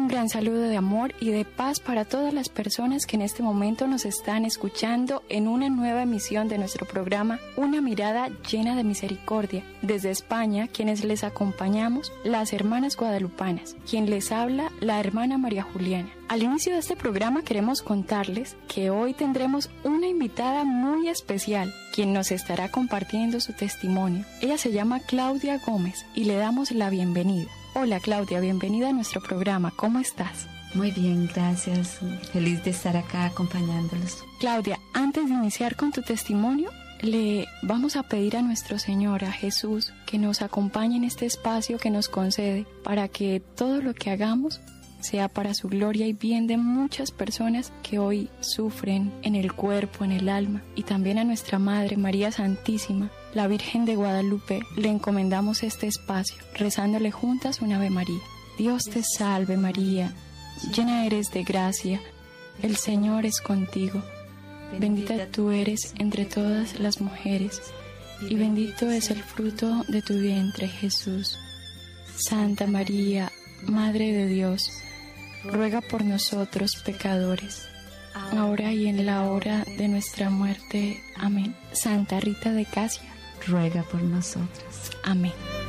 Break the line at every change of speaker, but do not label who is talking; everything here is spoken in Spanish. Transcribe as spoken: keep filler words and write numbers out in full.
gran saludo de amor y de paz para todas las personas que en este momento nos están escuchando en una nueva emisión de nuestro programa Una mirada llena de misericordia. Desde España, quienes les acompañamos, las hermanas guadalupanas. Quien les habla, la hermana María Juliana. Al inicio de este programa queremos contarles que hoy tendremos una invitada muy especial, quien nos estará compartiendo su testimonio. Ella se llama Claudia Gómez y le damos la bienvenida. Hola Claudia, bienvenida a nuestro programa. ¿Cómo estás?
Muy bien, gracias. Feliz de estar acá acompañándolos.
Claudia, antes de iniciar con tu testimonio, le vamos a pedir a nuestro Señor, a Jesús, que nos acompañe en este espacio que nos concede para que todo lo que hagamos sea para su gloria y bien de muchas personas que hoy sufren en el cuerpo, en el alma, y también a nuestra Madre María Santísima, la Virgen de Guadalupe, le encomendamos este espacio, rezándole juntas un Ave María. Dios te salve María, llena eres de gracia, el Señor es contigo. Bendita tú eres entre todas las mujeres, y bendito es el fruto de tu vientre, Jesús. Santa María, Madre de Dios, ruega por nosotros pecadores, ahora y en la hora de nuestra muerte. Amén. Santa Rita de Casia,
ruega por nosotros.
Amén.